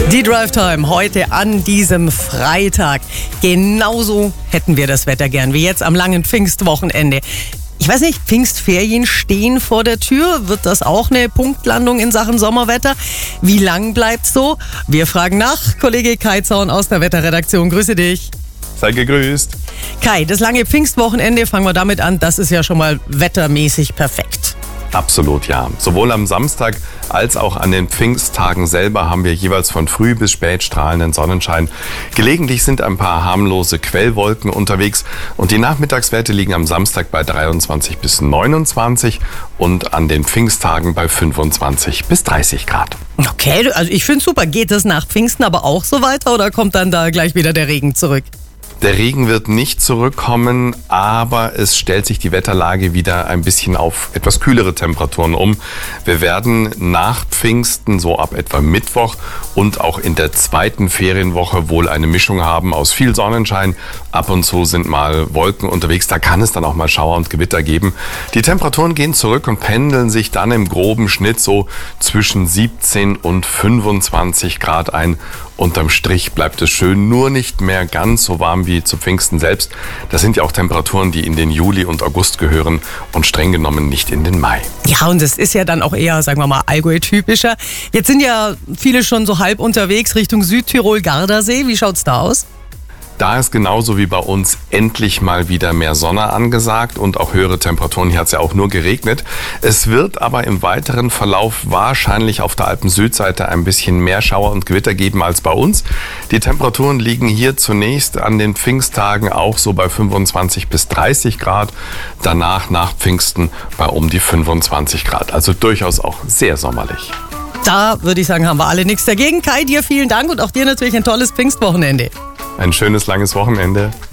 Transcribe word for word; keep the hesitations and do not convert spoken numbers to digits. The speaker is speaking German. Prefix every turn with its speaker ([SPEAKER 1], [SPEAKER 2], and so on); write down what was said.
[SPEAKER 1] Die Drive Time heute an diesem Freitag. Genauso hätten wir das Wetter gern wie jetzt am langen Pfingstwochenende. Ich weiß nicht, Pfingstferien stehen vor der Tür. Wird das auch eine Punktlandung in Sachen Sommerwetter? Wie lang bleibt's so? Wir fragen nach. Kollege Kai Zorn aus der Wetterredaktion. Grüße dich.
[SPEAKER 2] Sei gegrüßt.
[SPEAKER 1] Kai, das lange Pfingstwochenende, fangen wir damit an. Das ist ja schon mal wettermäßig perfekt.
[SPEAKER 2] Absolut, ja. Sowohl am Samstag als auch an den Pfingsttagen selber haben wir jeweils von früh bis spät strahlenden Sonnenschein. Gelegentlich sind ein paar harmlose Quellwolken unterwegs und die Nachmittagswerte liegen am Samstag bei dreiundzwanzig bis neunundzwanzig und an den Pfingsttagen bei fünfundzwanzig bis dreißig Grad.
[SPEAKER 1] Okay, also ich finde es super. Geht das nach Pfingsten aber auch so weiter oder kommt dann da gleich wieder der Regen zurück?
[SPEAKER 2] Der Regen wird nicht zurückkommen, aber es stellt sich die Wetterlage wieder ein bisschen auf etwas kühlere Temperaturen um. Wir werden nach Pfingsten, so ab etwa Mittwoch und auch in der zweiten Ferienwoche wohl eine Mischung haben aus viel Sonnenschein. Ab und zu sind mal Wolken unterwegs, da kann es dann auch mal Schauer und Gewitter geben. Die Temperaturen gehen zurück und pendeln sich dann im groben Schnitt so zwischen siebzehn und fünfundzwanzig Grad ein. Unterm Strich bleibt es schön, nur nicht mehr ganz so warm wie zu Pfingsten selbst. Das sind ja auch Temperaturen, die in den Juli und August gehören und streng genommen nicht in den Mai.
[SPEAKER 1] Ja, und es ist ja dann auch eher, sagen wir mal, Allgäu-typischer. Jetzt sind ja viele schon so halb unterwegs Richtung Südtirol, Gardasee. Wie schaut's da aus?
[SPEAKER 2] Da ist genauso wie bei uns endlich mal wieder mehr Sonne angesagt und auch höhere Temperaturen. Hier hat es ja auch nur geregnet. Es wird aber im weiteren Verlauf wahrscheinlich auf der Alpen-Südseite ein bisschen mehr Schauer und Gewitter geben als bei uns. Die Temperaturen liegen hier zunächst an den Pfingsttagen auch so bei fünfundzwanzig bis dreißig Grad. Danach, nach Pfingsten, bei um die fünfundzwanzig Grad. Also durchaus auch sehr sommerlich.
[SPEAKER 1] Da würde ich sagen, haben wir alle nichts dagegen. Kai, dir vielen Dank und auch dir natürlich ein tolles Pfingstwochenende.
[SPEAKER 2] Ein schönes, langes Wochenende.